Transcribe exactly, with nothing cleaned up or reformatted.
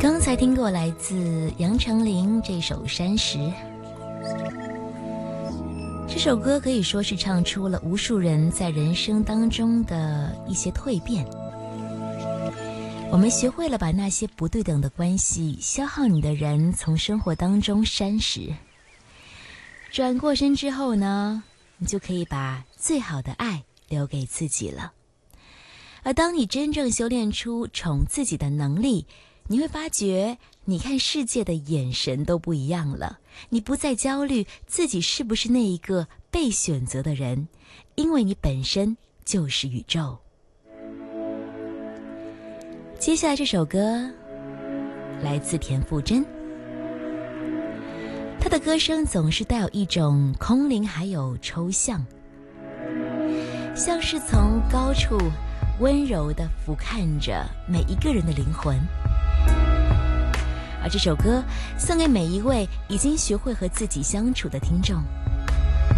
刚才听过来自杨丞琳这首《山石》，这首歌可以说是唱出了无数人在人生当中的一些蜕变。我们学会了把那些不对等的关系、消耗你的人从生活当中删蚀，转过身之后呢，你就可以把最好的爱留给自己了。而当你真正修炼出宠自己的能力，你会发觉你看世界的眼神都不一样了，你不再焦虑自己是不是那一个被选择的人，因为你本身就是宇宙。接下来这首歌来自田馥甄，她的歌声总是带有一种空灵还有抽象，像是从高处温柔地俯瞰着每一个人的灵魂。而这首歌送给每一位已经学会和自己相处的听众。